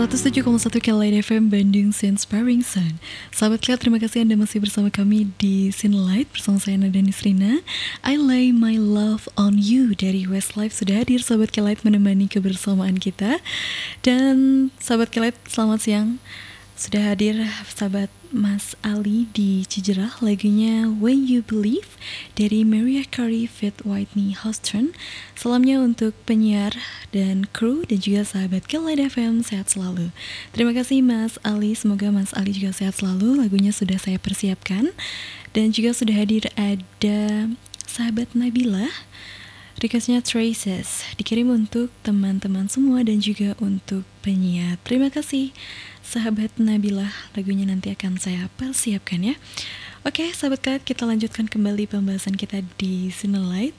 107,1 KLID FM Bandung Inspiring Sun. Sahabat Keliat, terima kasih Anda masih bersama kami di Sinlight bersama saya Nada Nisrina. I Lay My Love On You dari Westlife sudah hadir sahabat Keliat menemani kebersamaan kita. Dan sahabat Keliat, selamat siang. Sudah hadir sahabat Mas Ali di Cijerah, lagunya When You Believe dari Mariah Carey feat Whitney Houston. Salamnya untuk penyiar dan kru dan juga sahabat KLID FM, sehat selalu. Terima kasih Mas Ali, semoga Mas Ali juga sehat selalu. Lagunya sudah saya persiapkan. Dan juga sudah hadir ada sahabat Nabila, requestnya Traces, dikirim untuk teman-teman semua dan juga untuk penyiar. Terima kasih sahabat Nabila, lagunya nanti akan saya persiapkan ya. Oke sahabat Keliat, kita lanjutkan kembali pembahasan kita di Sinlight.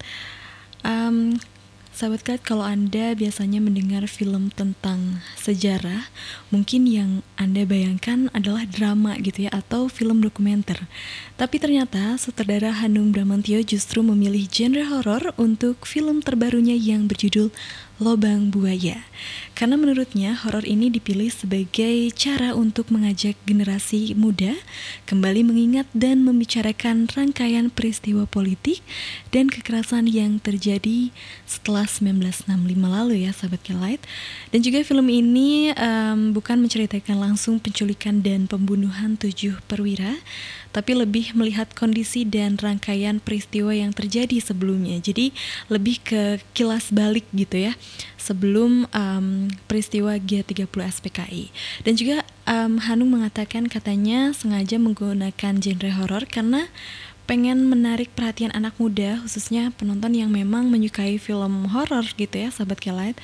Sahabat Keliat, kalau Anda biasanya mendengar film tentang sejarah, mungkin yang Anda bayangkan adalah drama gitu ya, atau film dokumenter. Tapi ternyata sutradara Hanung Bramantyo justru memilih genre horor untuk film terbarunya yang berjudul Lobang Buaya. Karena menurutnya horor ini dipilih sebagai cara untuk mengajak generasi muda kembali mengingat dan membicarakan rangkaian peristiwa politik dan kekerasan yang terjadi setelah 1965 lalu ya sahabat Kelight. Dan juga film ini bukan menceritakan langsung penculikan dan pembunuhan 7 perwira, tapi lebih melihat kondisi dan rangkaian peristiwa yang terjadi sebelumnya. Jadi lebih ke kilas balik gitu ya, sebelum peristiwa G30 SPKI. Dan juga Hanung mengatakan katanya sengaja menggunakan genre horor karena pengen menarik perhatian anak muda, khususnya penonton yang memang menyukai film horor gitu ya sahabat Kelight.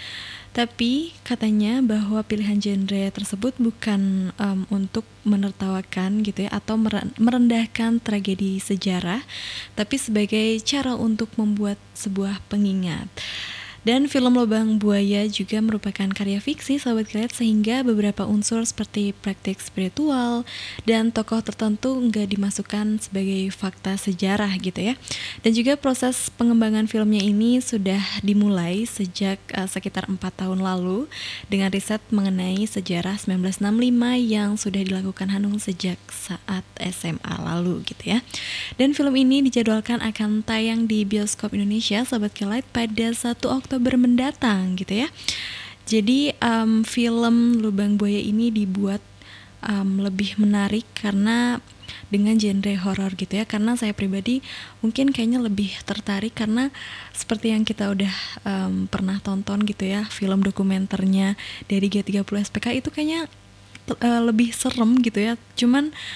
Tapi katanya bahwa pilihan genre tersebut bukan untuk menertawakan gitu ya, atau merendahkan tragedi sejarah, tapi sebagai cara untuk membuat sebuah pengingat. Dan film Lobang Buaya juga merupakan karya fiksi sahabat Keliat, sehingga beberapa unsur seperti praktik spiritual dan tokoh tertentu enggak dimasukkan sebagai fakta sejarah gitu ya. Dan juga proses pengembangan filmnya ini sudah dimulai sejak sekitar 4 tahun lalu dengan riset mengenai sejarah 1965 yang sudah dilakukan Hanung sejak saat SMA lalu gitu ya. Dan film ini dijadwalkan akan tayang di bioskop Indonesia sahabat Keliat pada 1 Oktober mendatang gitu ya. Jadi film Lubang Buaya ini dibuat lebih menarik karena dengan genre horor gitu ya. Karena saya pribadi mungkin kayaknya lebih tertarik karena seperti yang kita udah pernah tonton gitu ya, film dokumenternya dari G30 SPK itu kayaknya lebih serem gitu ya. Cuman